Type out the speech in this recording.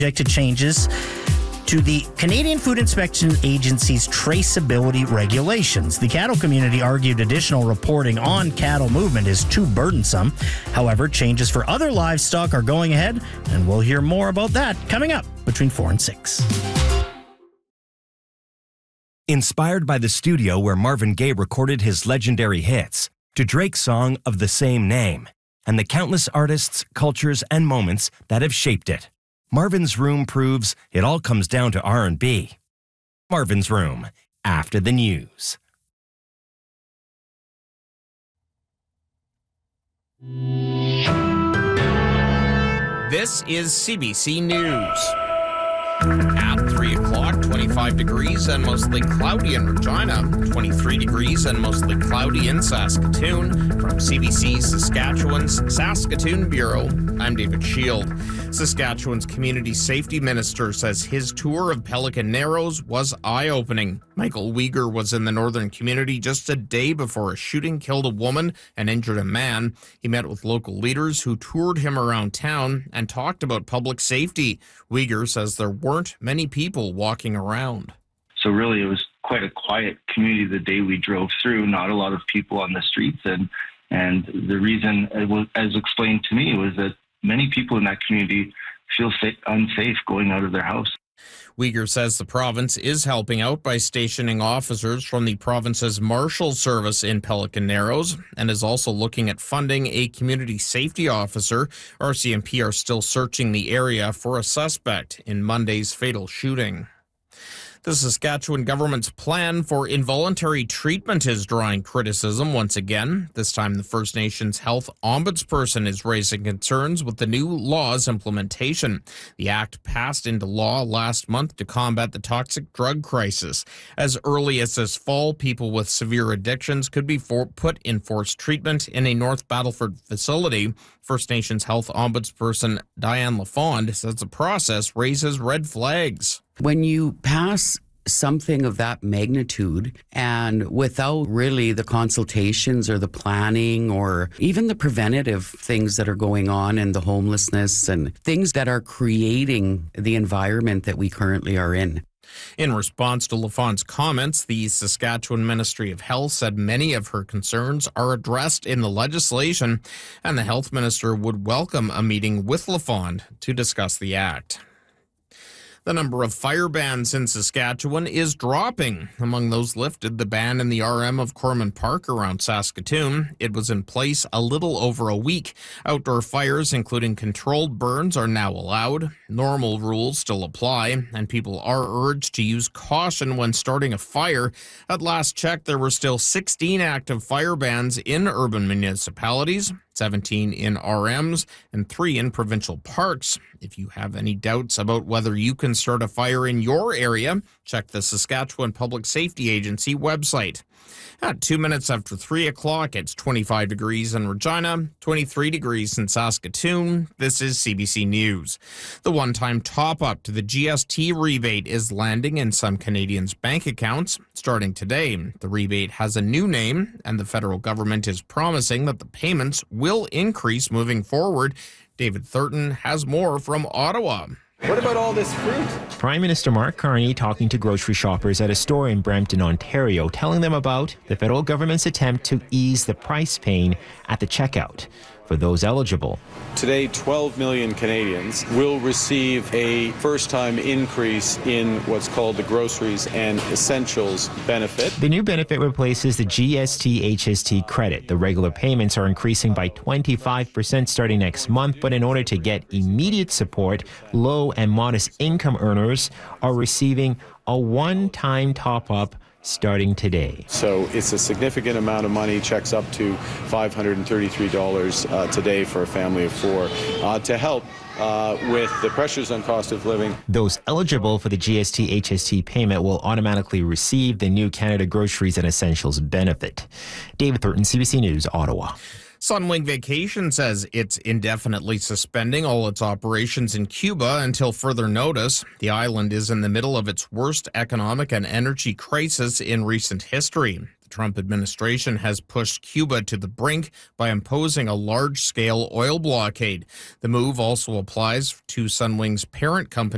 To changes to the Canadian Food Inspection Agency's traceability regulations. The cattle community argued additional reporting on cattle movement is too burdensome. However, changes for other livestock are going ahead, and we'll hear more about that coming up between 4 and 6. Inspired by the studio where Marvin Gaye recorded his legendary hits, to Drake's song of the same name, and the countless artists, cultures, and moments that have shaped it, Marvin's Room proves it all comes down to R&B. Marvin's Room, after the news. This is CBC News. At 3 o'clock, 25 degrees and mostly cloudy in Regina, 23 degrees and mostly cloudy in Saskatoon. From CBC Saskatchewan's Saskatoon Bureau, I'm David Shield. Saskatchewan's community safety minister says his tour of Pelican Narrows was eye-opening. Michael Uyghur was in the northern community just a day before a shooting killed a woman and injured a man. He met with local leaders who toured him around town and talked about public safety. Uyghur says there weren't many people walking around. So really it was quite a quiet community the day we drove through, not a lot of people on the streets. And the reason, as explained to me, was that many people in that community feel unsafe going out of their house. Uyghur says the province is helping out by stationing officers from the province's Marshal Service in Pelican Narrows and is also looking at funding a community safety officer. RCMP are still searching the area for a suspect in Monday's fatal shooting. The Saskatchewan government's plan for involuntary treatment is drawing criticism once again. This time, the First Nations Health Ombudsperson is raising concerns with the new law's implementation. The act passed into law last month to combat the toxic drug crisis. As early as this fall, people with severe addictions could be put in forced treatment in a North Battleford facility. First Nations Health Ombudsperson Diane LaFond says the process raises red flags. When you pass something of that magnitude and without really the consultations or the planning or even the preventative things that are going on and the homelessness and things that are creating the environment that we currently are in. In response to LaFond's comments, the Saskatchewan Ministry of Health said many of her concerns are addressed in the legislation, and the health minister would welcome a meeting with LaFond to discuss the act. The number of fire bans in Saskatchewan is dropping. Among those lifted, the ban in the RM of Corman Park around Saskatoon. It was in place a little over a week. Outdoor fires, including controlled burns, are now allowed. Normal rules still apply, and people are urged to use caution when starting a fire. At last check, there were still 16 active fire bans in urban municipalities, 17 in RMs, and 3 in provincial parks. If you have any doubts about whether you can start a fire in your area, check the Saskatchewan Public Safety Agency website. At 2 minutes after 3 o'clock, it's 25 degrees in Regina, 23 degrees in Saskatoon. This is CBC News. The one-time top-up to the GST rebate is landing in some Canadians' bank accounts. Starting today, the rebate has a new name, and the federal government is promising that the payments will increase moving forward. David Thurton has more from Ottawa. What about all this fruit? Prime Minister Mark Carney talking to grocery shoppers at a store in Brampton, Ontario, telling them about the federal government's attempt to ease the price pain at the checkout for those eligible. Today, 12 million Canadians will receive a first-time increase in what's called the Groceries and Essentials benefit. The new benefit replaces the GST-HST credit. The regular payments are increasing by 25% starting next month, but in order to get immediate support, low and modest income earners are receiving a one-time top-up starting today. So it's a significant amount of money, checks up to $533 today for a family of 4 to help with the pressures on cost of living. Those eligible for the GST-HST payment will automatically receive the new Canada Groceries and Essentials benefit. David Thurton, CBC News, Ottawa. Sunwing Vacation says it's indefinitely suspending all its operations in Cuba until further notice. The island is in the middle of its worst economic and energy crisis in recent history. The Trump administration has pushed Cuba to the brink by imposing a large-scale oil blockade. The move also applies to Sunwing's parent company,